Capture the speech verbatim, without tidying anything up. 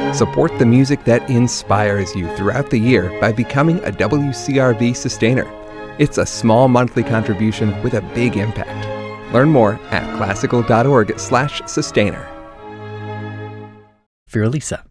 Support the music that inspires you throughout the year by becoming a W C R V Sustainer. It's a small monthly contribution with a big impact. Learn more at classical dot org slash sustainer. For Lisa.